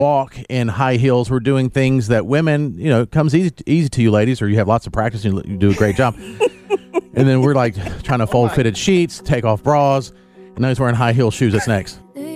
walk in high heels. We're doing things that women, it comes easy to you ladies, or you have lots of practice and you do a great job. And then we're like trying to fold fitted sheets, take off bras, and now he's wearing high heel shoes. That's next.